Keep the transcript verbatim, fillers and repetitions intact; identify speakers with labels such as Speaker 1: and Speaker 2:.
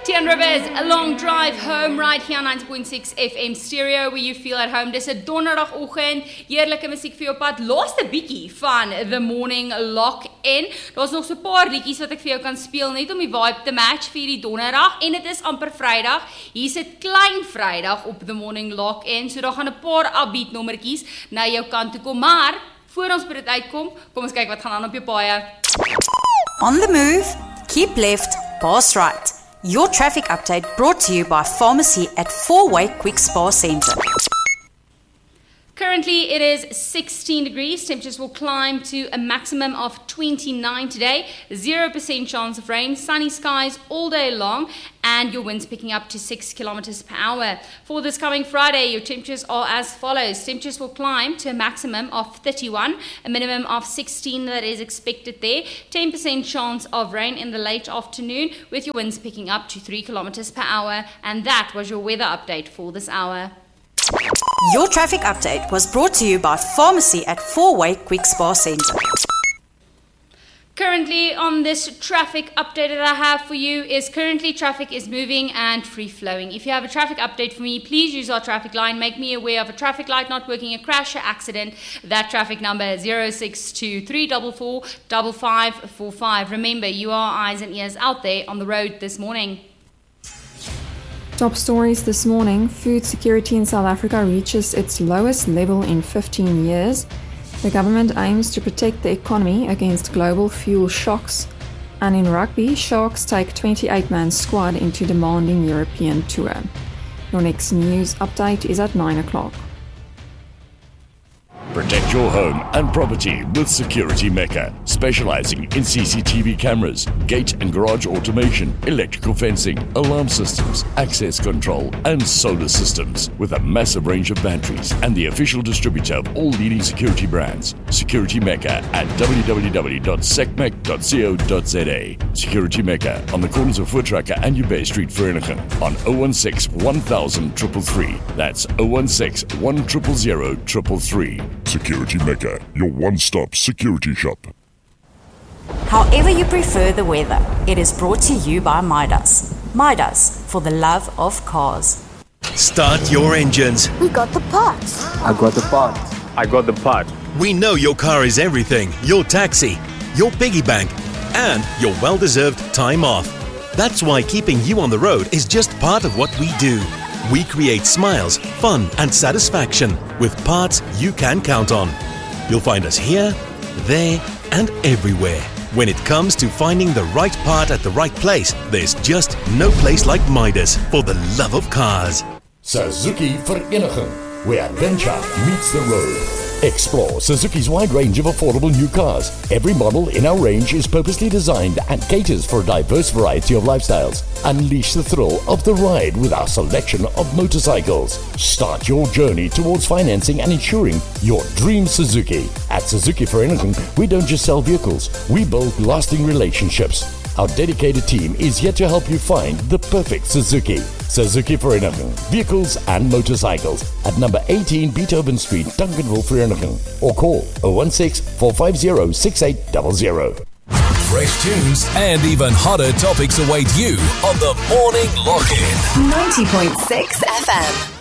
Speaker 1: Tian Rivers, a long drive home right here on ninety point six F M stereo where you feel at home. Dis 'n donderdagoggend, heerlike musiek vir jou pad. Laaste bietjie van The Morning Lock-In. Daar's nog so 'n paar liedjies wat ek vir jou kan speel net om die vibe te match vir die donderdag en dit is amper Vrydag. Hier's 'n klein Vrydag op The Morning Lock-In. So daar gaan 'n paar upbeat nommertjies na jou kant toe kom, maar voor ons by dit uitkom, kom ons kyk wat gaan aan op jou paaie.
Speaker 2: On the move, keep left, pass right. Your traffic update brought to you by Pharmacy at Four-Way Quick Spa Centre.
Speaker 1: Currently, it is sixteen degrees. Temperatures will climb to a maximum of twenty-nine today. zero percent chance of rain, sunny skies all day long, and your winds picking up to six kilometers per hour. For this coming Friday, your temperatures are as follows. Temperatures will climb to a maximum of thirty-one, a minimum of sixteen that is expected there. ten percent chance of rain in the late afternoon, with your winds picking up to three kilometers per hour. And that was your weather update for this hour.
Speaker 2: Your traffic update was brought to you by Pharmacy at Four-Way Quick Spa Centre.
Speaker 1: Currently on this traffic update that I have for you is currently traffic is moving and free flowing. If you have a traffic update for me, please use our traffic line. Make me aware of a traffic light not working, a crash or accident. That traffic number is zero six two three four four five five four five. Remember, you are eyes and ears out there on the road this morning.
Speaker 3: Top stories this morning. Food security in South Africa reaches its lowest level in fifteen years. The government aims to protect the economy against global fuel shocks. And in rugby, Sharks take twenty-eight man squad into demanding European tour. Your next news update is at nine o'clock.
Speaker 4: Protect your home and property with Security Mecca, specializing in C C T V cameras, gate and garage automation, electrical fencing, alarm systems, access control, and solar systems. With a massive range of batteries and the official distributor of all leading security brands, Security Mecca at w w w dot secmec dot co dot za. Security Mecca on the corners of Voortrekker and Ubey Street, Vereniging, on zero one six one thousand three three three. That's zero one six one zero zero zero three three.
Speaker 5: Security Mecca, your one-stop security shop.
Speaker 2: However you prefer the weather, it is brought to you by Midas. Midas, for the love of cars.
Speaker 6: Start your engines.
Speaker 7: We got the parts.
Speaker 8: I got the part.
Speaker 9: I got the part.
Speaker 6: We know your car is everything. Your taxi, your piggy bank, and your well-deserved time off. That's why keeping you on the road is just part of what we do. We create smiles, fun, and satisfaction with parts you can count on. You'll find us here, there, and everywhere. When it comes to finding the right part at the right place, there's just no place like Midas for the love of cars.
Speaker 4: Suzuki Vereniging, where adventure meets the road. Explore Suzuki's wide range of affordable new cars. Every model in our range is purposely designed and caters for a diverse variety of lifestyles. Unleash the thrill of the ride with our selection of motorcycles. Start your journey towards financing and insuring your dream Suzuki. At Suzuki Vereniging, we don't just sell vehicles, we build lasting relationships. Our dedicated team is here to help you find the perfect Suzuki. Suzuki Vereniging, vehicles and motorcycles at number eighteen Beethoven Street, Duncanville, Vereniging, or call zero one six four five zero six eight zero zero.
Speaker 10: Fresh tunes and even hotter topics await you on the Morning Lock-In.
Speaker 7: ninety point six F M.